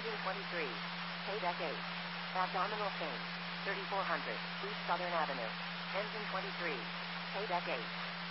Engine 23. Paydeck 8. Abdominal chain. 3400. East Southern Avenue. Engine 23. Paydeck 8.